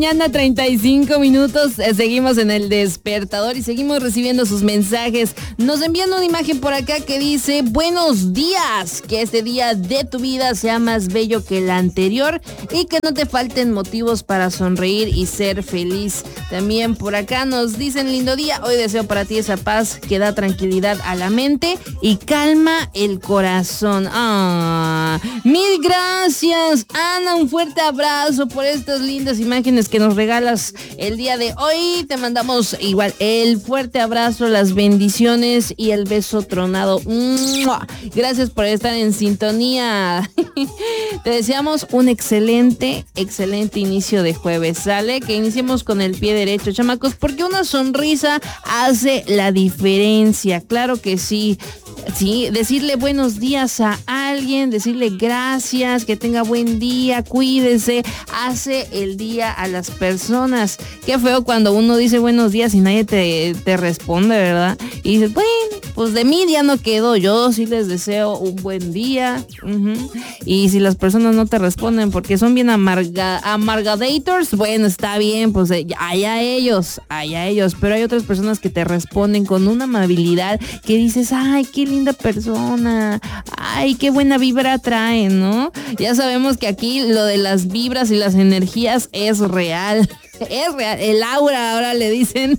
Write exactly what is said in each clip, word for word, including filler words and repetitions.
mañana, treinta y cinco minutos. Eh, seguimos en el despertador y seguimos recibiendo sus mensajes. Nos envían una imagen por acá que dice: buenos días, que este día de tu vida sea más bello que el anterior y que no te falten motivos para sonreír y ser feliz. También por acá nos dicen: lindo día, hoy deseo para ti esa paz que da tranquilidad a la mente y calma el corazón. Ah, mil gracias, Ana, un fuerte abrazo por estas lindas imágenes que nos regalas el día de hoy. Te mandamos igual el fuerte abrazo, las bendiciones y el beso tronado. ¡Mua! Gracias por estar en sintonía. Te deseamos un excelente, excelente inicio de jueves. ¿Sale? Que iniciemos con el pie derecho, chamacos, porque una sonrisa hace la diferencia. Claro que sí. Sí, decirle buenos días a alguien, decirle gracias, que tenga buen día, cuídese, hace el día a las personas. Qué feo cuando uno dice buenos días y nadie te, te responde, ¿verdad? Y dices, bueno, pues de mí ya no quedo, yo sí les deseo un buen día. Uh-huh. Y si las personas no te responden porque son bien amarga, amargadators, bueno, está bien, pues eh, allá ellos, allá ellos. Pero hay otras personas que te responden con una amabilidad que dices, ay, qué linda persona, ay, qué buena vibra trae, ¿no? Ya sabemos que aquí lo de las vibras y las energías es real. Es real, el aura ahora le dicen.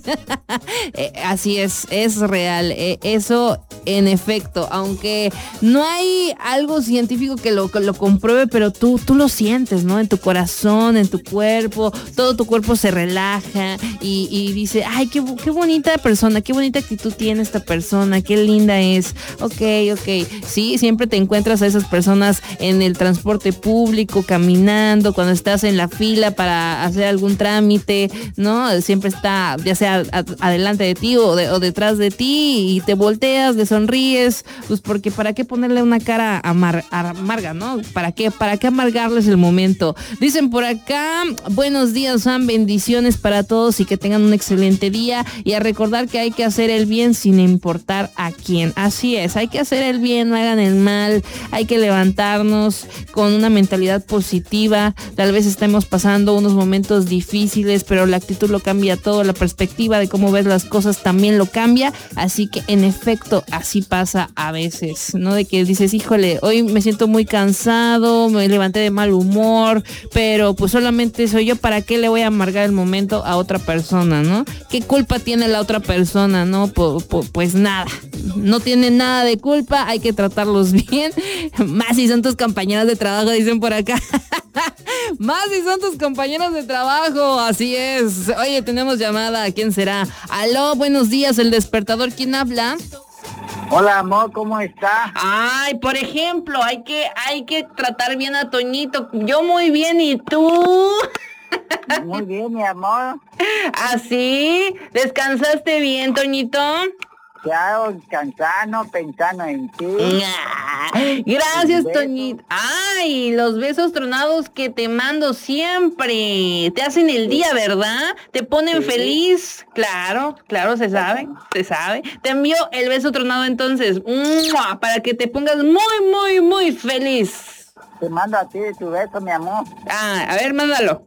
eh, así es, es real. Eh, eso en efecto, aunque no hay algo científico que lo, que lo compruebe, pero tú, tú lo sientes, ¿no? En tu corazón, en tu cuerpo, todo tu cuerpo se relaja y, y dice, ay, qué, qué bonita persona, qué bonita actitud tiene esta persona, qué linda es. Ok, ok, sí, siempre te encuentras a esas personas en el transporte público, caminando, cuando estás en la fila para hacer algún trámite, ¿no? Siempre está, ya sea a, adelante de ti o, de, o detrás de ti, y te volteas, le sonríes, pues porque para qué ponerle una cara amar, amarga, ¿no? ¿Para qué? ¿Para qué amargarles el momento? Dicen por acá, buenos días, Sam, bendiciones para todos y que tengan un excelente día, y a recordar que hay que hacer el bien sin importar a quién. Así es, hay que hacer el bien, no hagan el mal, hay que levantarnos con una mentalidad positiva. Tal vez estemos pasando unos momentos difíciles, pero la actitud lo cambia todo, la perspectiva de cómo ves las cosas también lo cambia, así que en efecto así pasa a veces, ¿no? De que dices, híjole, hoy me siento muy cansado, me levanté de mal humor, pero pues solamente soy yo, ¿para qué le voy a amargar el momento a otra persona, no? ¿Qué culpa tiene la otra persona, no? Pues, pues nada, no tiene nada de culpa, hay que tratarlos bien, más si son tus compañeros de trabajo, dicen por acá. Más si son tus compañeros de trabajo, así es. Oye, tenemos llamada, ¿quién será? Aló, buenos días, el despertador, ¿quién habla? Hola, amor, ¿cómo está? Ay, por ejemplo, hay que, hay que tratar bien a Toñito. Yo muy bien, ¿y tú? Muy bien, mi amor. ¿Así? ¿Descansaste bien, Toñito? Claro, cansando, pensando en ti. Gracias, Toñito. Ay, los besos tronados que te mando siempre. Te hacen el día, ¿verdad? Te ponen sí. feliz. Claro, claro, se sabe, se sabe. Te envío el beso tronado entonces, para que te pongas muy, muy, muy feliz. Te mando a ti tu beso, mi amor. Ah, a ver, mándalo.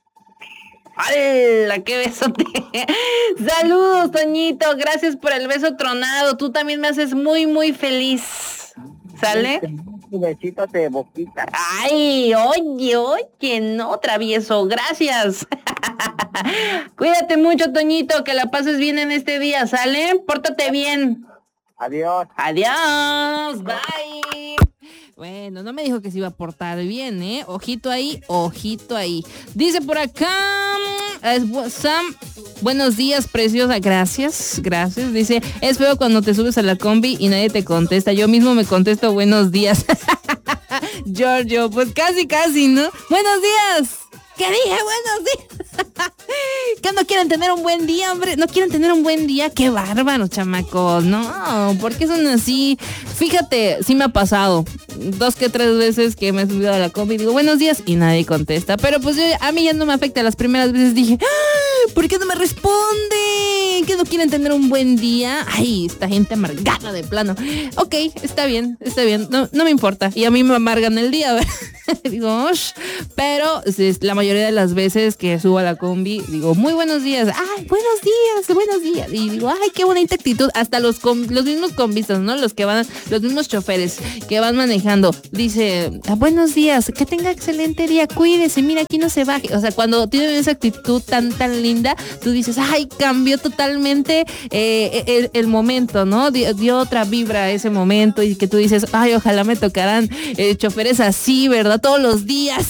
¡Hala! ¡Qué besote! Saludos, Toñito. Gracias por el beso tronado. Tú también me haces muy, muy feliz. ¿Sale? Besitos de boquita. Ay, oye, oye, no, travieso. Gracias. Cuídate mucho, Toñito. Que la pases bien en este día. ¿Sale? Pórtate bien. Adiós. Adiós. Bye. Bueno, no me dijo que se iba a portar bien, ¿eh? Ojito ahí, ojito ahí. Dice por acá, Sam, buenos días, preciosa. Gracias, gracias. Dice, es feo cuando te subes a la combi y nadie te contesta. Yo mismo me contesto buenos días. Giorgio, pues casi, casi, ¿no? Buenos días. ¿Qué dije? Buenos días. ¿Qué no quieren tener un buen día, hombre? ¿No quieren tener un buen día? ¡Qué bárbaros, chamacos! No, ¿por qué son así? Fíjate, sí me ha pasado dos que tres veces que me he subido a la combi y digo, buenos días, y nadie contesta. Pero pues yo, a mí ya no me afecta. Las primeras veces dije, ¡ah! ¿Por qué no me responde? que no quieren tener un buen día. Ay, esta gente amargada de plano. Ok, está bien, está bien, no, no me importa. Y a mí me amargan el día, ¿verdad? Digo, Osh. Pero la mayoría de las veces que subo a la combi, digo, muy buenos días. Ay, buenos días, buenos días. Y digo, ay, qué bonita actitud. Hasta los com- los mismos combistas, ¿no? Los que van, los mismos choferes que van manejando. Dice, ah, buenos días, que tenga excelente día, cuídese, mira, aquí no se baje. O sea, cuando tienen esa actitud tan, tan linda, tú dices, ay, cambió totalmente eh, el, el momento, ¿no? Dio, dio otra vibra a ese momento y que tú dices, ay, ojalá me tocaran eh, choferes así, ¿verdad? Todos los días.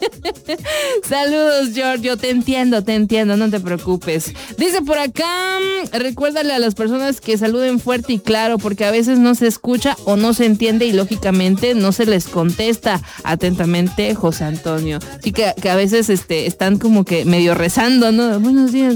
Saludos, Giorgio, te entiendo, te entiendo, no te preocupes. Dice por acá, recuérdale a las personas que saluden fuerte y claro, porque a veces no se escucha o no se entiende y lógicamente no se les contesta. Atentamente, José Antonio. Sí que, que a veces este, están como que medio rezando, ¿no? Buenos días.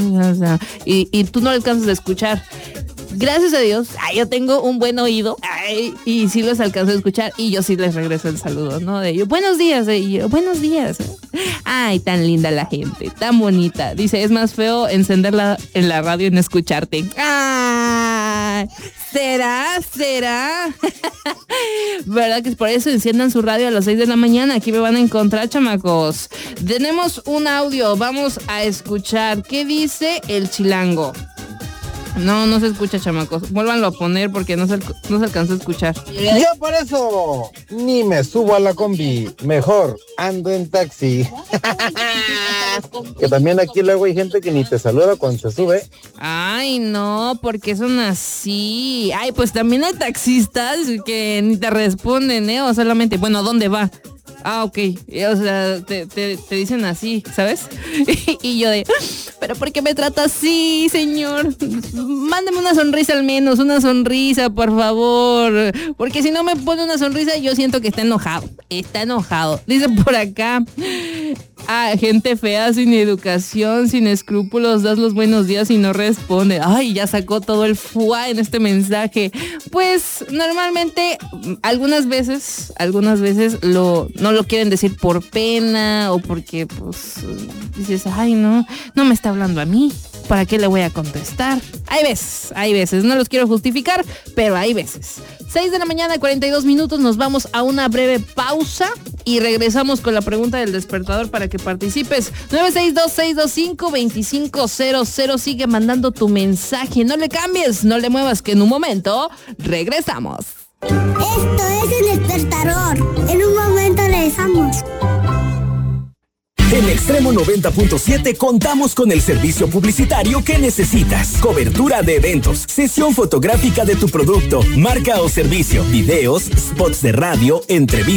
Y, y tú no alcanzas a escuchar. Gracias a Dios, ay, yo tengo un buen oído, ay, y sí los alcanzo a escuchar y yo sí les regreso el saludo, ¿no? De ellos, buenos días, de ellos, buenos días. Ay, tan linda la gente, tan bonita. Dice, es más feo encenderla en la radio y no escucharte. Ay, ¿será? ¿Será? ¿Verdad que es por eso enciendan su radio a las seis de la mañana? Aquí me van a encontrar, chamacos. Tenemos un audio, vamos a escuchar. ¿Qué dice el chilango? No, no se escucha, chamacos. Vuélvanlo a poner porque no se, no se alcanzó a escuchar. Yo por eso ni me subo a la combi. Mejor ando en taxi. Que también aquí luego hay gente que ni te saluda cuando se sube. Ay, no, porque son así. Ay, pues también hay taxistas que ni te responden, ¿eh? O solamente, bueno, ¿dónde va? Ah, ok, o sea, te, te, te dicen así, ¿sabes? Y yo de, ¿pero por qué me trata así, señor? Mándeme una sonrisa al menos, una sonrisa, por favor. Porque si no me pone una sonrisa, yo siento que está enojado. Está enojado. Dice por acá, ah, gente fea, sin educación, sin escrúpulos, das los buenos días y no responde. Ay, ya sacó todo el fuá en este mensaje. Pues, normalmente, algunas veces, algunas veces lo... no lo quieren decir por pena o porque pues dices, ay no, no me está hablando a mí, ¿para qué le voy a contestar? Hay veces, hay veces, no los quiero justificar, pero hay veces. seis de la mañana, cuarenta y dos minutos, nos vamos a una breve pausa y regresamos con la pregunta del despertador para que participes. nueve seis dos, seis dos cinco, dos cinco cero cero, sigue mandando tu mensaje, no le cambies, no le muevas, que en un momento regresamos. Esto es el despertador. En un momento regresamos. En Extremo noventa punto siete contamos con el servicio publicitario que necesitas. Cobertura de eventos, sesión fotográfica de tu producto, marca o servicio, videos, spots de radio, entrevistas.